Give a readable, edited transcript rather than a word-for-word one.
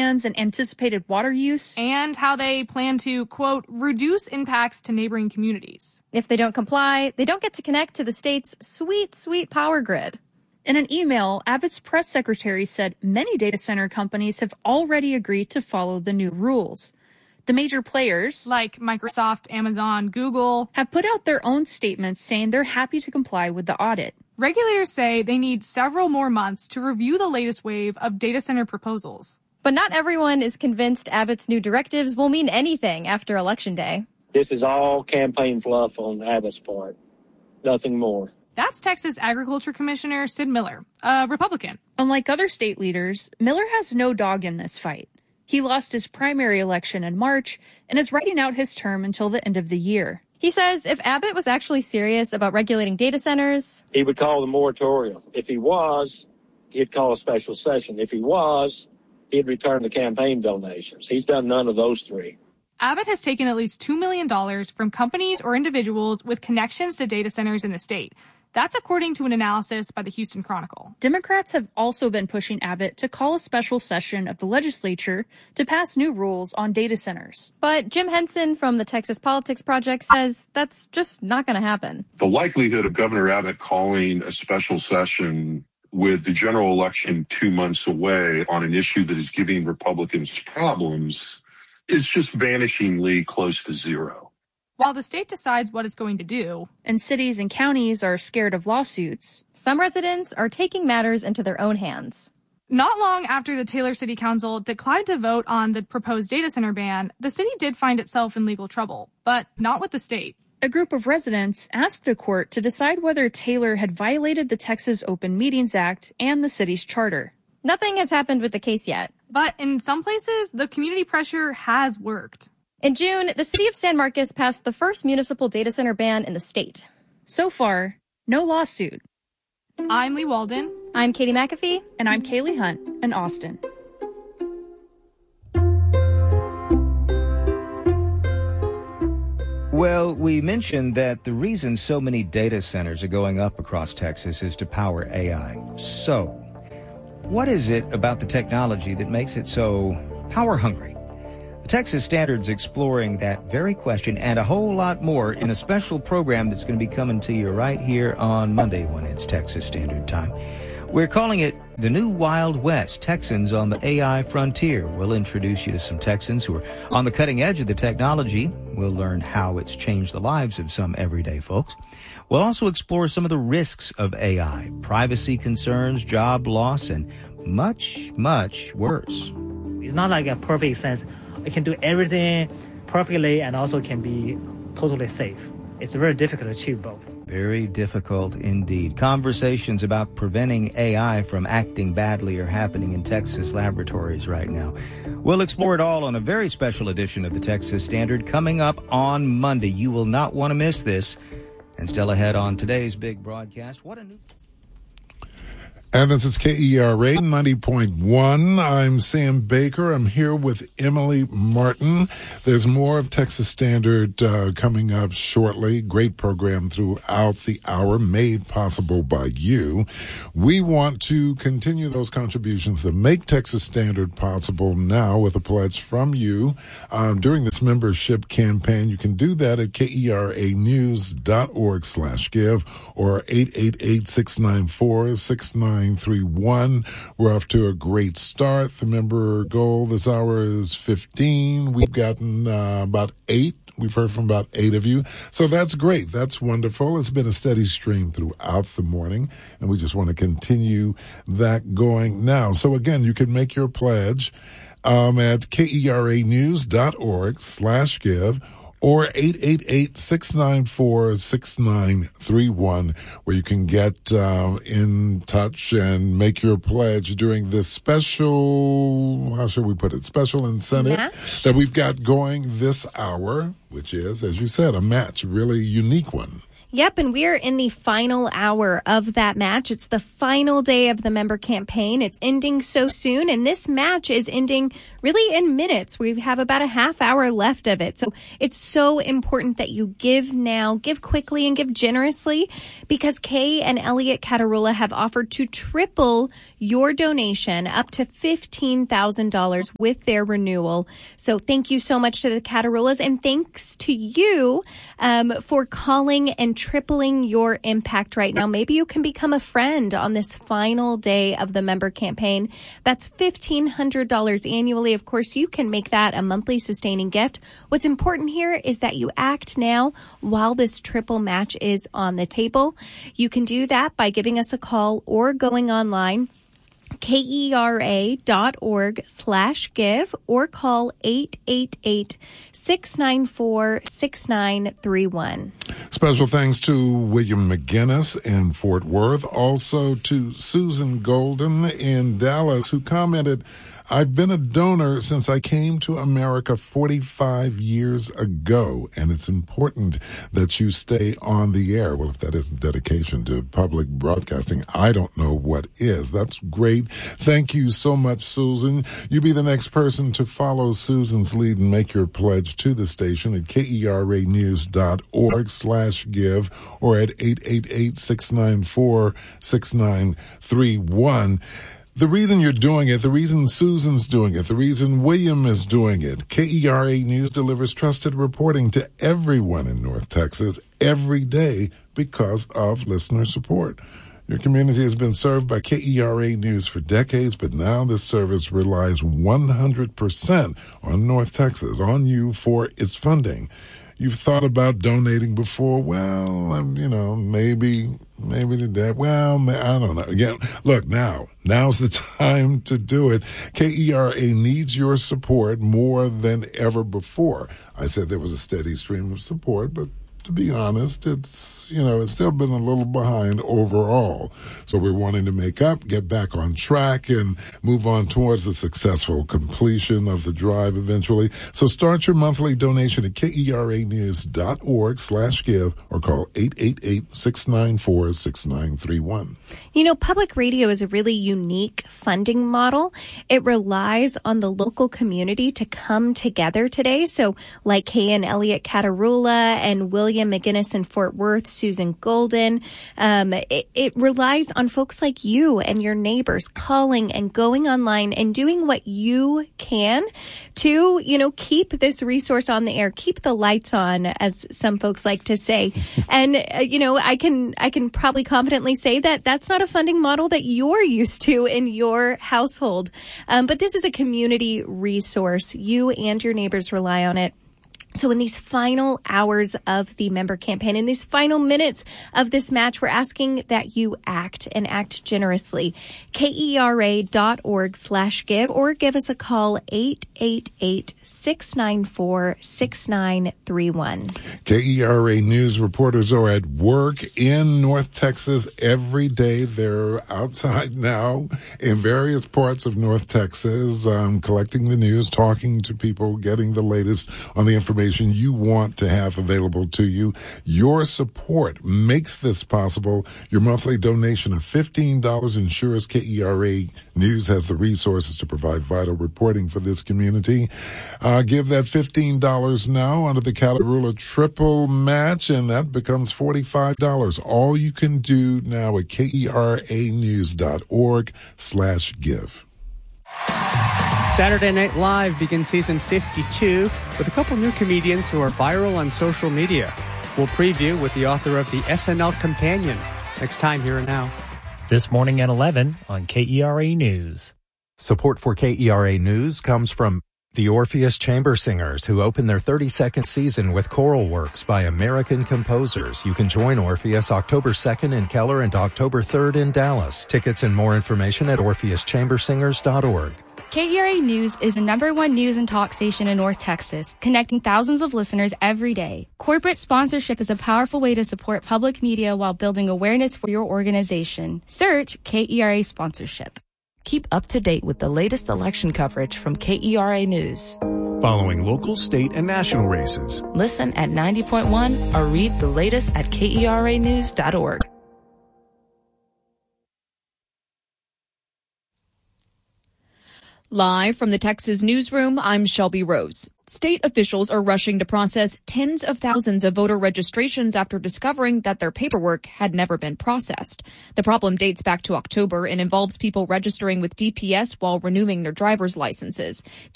plans and anticipated water use. And how they plan to, quote, reduce impacts to neighboring communities. If they don't comply, they don't get to connect to the state's sweet, sweet power grid. In an email, Abbott's press secretary said many data center companies have already agreed to follow the new rules. The major players, like Microsoft, Amazon, Google, have put out their own statements saying they're happy to comply with the audit. Regulators say they need several more months to review the latest wave of data center proposals. But not everyone is convinced Abbott's new directives will mean anything after Election Day. This is all campaign fluff on Abbott's part. Nothing more. That's Texas Agriculture Commissioner Sid Miller, a Republican. Unlike other state leaders, Miller has no dog in this fight. He lost his primary election in March and is writing out his term until the end of the year. He says if Abbott was actually serious about regulating data centers, he would call the moratorium. If he was, he'd call a special session. If he was, he'd return the campaign donations. He's done none of those three. Abbott has taken at least $2 million from companies or individuals with connections to data centers in the state. That's according to an analysis by the Houston Chronicle. Democrats have also been pushing Abbott to call a special session of the legislature to pass new rules on data centers. But Jim Henson from the Texas Politics Project says that's just not going to happen. The likelihood of Governor Abbott calling a special session with the general election 2 months away on an issue that is giving Republicans problems is just vanishingly close to zero. While the state decides what it's going to do, and cities and counties are scared of lawsuits, some residents are taking matters into their own hands. Not long after the Taylor City Council declined to vote on the proposed data center ban, the city did find itself in legal trouble, but not with the state. A group of residents asked a court to decide whether Taylor had violated the Texas Open Meetings Act and the city's charter. Nothing has happened with the case yet. But in some places, the community pressure has worked. In June, the city of San Marcos passed the first municipal data center ban in the state. So far, no lawsuit. I'm Lee Walden. I'm Katie McAfee. And I'm Kaylee Hunt in Austin. Well, we mentioned that the reason so many data centers are going up across Texas is to power AI. So, what is it about the technology that makes it so power hungry? Texas Standard's exploring that very question and a whole lot more in a special program that's going to be coming to you right here on Monday when it's Texas Standard Time. We're calling it The New Wild West, Texans on the AI Frontier. We'll introduce you to some Texans who are on the cutting edge of the technology. We'll learn how it's changed the lives of some everyday folks. We'll also explore some of the risks of AI, privacy concerns, job loss, and much, much worse. It's not like a perfect sense. It can do everything perfectly and also can be totally safe. It's very difficult to achieve both. Very difficult indeed. Conversations about preventing AI from acting badly are happening in Texas laboratories right now. We'll explore it all on a very special edition of the Texas Standard coming up on Monday. You will not want to miss this. And still ahead on today's big broadcast, what a new... And this is KERA 90.1. I'm Sam Baker. I'm here with Emily Martin. There's more of Texas Standard coming up shortly. Great program throughout the hour, made possible by you. We want to continue those contributions that make Texas Standard possible now with a pledge from you during this membership campaign. You can do that at KERAnews.org/give or 888-694-6931. We're off to a great start. The member goal this hour is 15. We've gotten about 8. We've heard from about 8 of you. So that's great. That's wonderful. It's been a steady stream throughout the morning, and we just want to continue that going now. So again, you can make your pledge at KERAnews.org/give or 888-694-6931, where you can get in touch and make your pledge during this special, how should we put it, special incentive that we've got going this hour, which is, as you said, a match, really unique one. Yep, and we're in the final hour of that match. It's the final day of the member campaign. It's ending so soon, and this match is ending really in minutes. We have about a half hour left of it. So it's so important that you give now, give quickly, and give generously, because Kay and Elliot Catarula have offered to triple your donation up to $15,000 with their renewal. So thank you so much to the Cataroulas, and thanks to you for calling and tripling your impact right now. Maybe you can become a friend on this final day of the member campaign. That's $1,500 annually. Of course, you can make that a monthly sustaining gift. What's important here is that you act now while this triple match is on the table. You can do that by giving us a call or going online, KERA.org/give, or call 888-694-6931. Special thanks to William McGinnis in Fort Worth, also to Susan Golden in Dallas, who commented, I've been a donor since I came to America 45 years ago, and it's important that you stay on the air. Well, if that isn't dedication to public broadcasting, I don't know what is. That's great. Thank you so much, Susan. You be the next person to follow Susan's lead and make your pledge to the station at KERAnews.org/give or at 888-694-6931. The reason you're doing it, the reason Susan's doing it, the reason William is doing it, KERA News delivers trusted reporting to everyone in North Texas every day because of listener support. Your community has been served by KERA News for decades, but now this service relies 100% on North Texas, on you for its funding. You've thought about donating before. Well, maybe to that. Well, I don't know. Again, look, now's the time to do it. KERA needs your support more than ever before. I said there was a steady stream of support, but to be honest, it's still been a little behind overall. So we're wanting to make up, get back on track, and move on towards the successful completion of the drive eventually. So start your monthly donation at KERAnews.org/give or call 888-694-6931. Public radio is a really unique funding model. It relies on the local community to come together today. So like Kay and Elliot Cataroula and William McGinnis in Fort Worth, Susan Golden, it relies on folks like you and your neighbors calling and going online and doing what you can to, keep this resource on the air, keep the lights on, as some folks like to say. And, I can probably confidently say that that's not a funding model that you're used to in your household. But this is a community resource. You and your neighbors rely on it. So in these final hours of the member campaign, in these final minutes of this match, we're asking that you act and act generously. KERA.org/give or give us a call 888-694-6931. KERA News reporters are at work in North Texas every day. They're outside now in various parts of North Texas, collecting the news, talking to people, getting the latest on the information you want to have available to you. Your support makes this possible. Your monthly donation of $15 ensures KERA News has the resources to provide vital reporting for this community. Give that $15 now under the Cataroula triple match, and that becomes $45. All you can do now at KERAnews.org/give. Saturday Night Live begins season 52 with a couple new comedians who are viral on social media. We'll preview with the author of the SNL Companion next time Here and Now. This morning at 11 on KERA News. Support for KERA News comes from the Orpheus Chamber Singers, who open their 32nd season with choral works by American composers. You can join Orpheus October 2nd in Keller and October 3rd in Dallas. Tickets and more information at orpheuschambersingers.org. KERA News is the #1 news and talk station in North Texas, connecting thousands of listeners every day. Corporate sponsorship is a powerful way to support public media while building awareness for your organization. Search KERA sponsorship. Keep up to date with the latest election coverage from KERA News. Following local, state, and national races. Listen at 90.1 or read the latest at KERAnews.org. Live from the Texas Newsroom, I'm Shelby Rose. State officials are rushing to process tens of thousands of voter registrations after discovering that their paperwork had never been processed. The problem dates back to October and involves people registering with DPS while renewing their driver's licenses.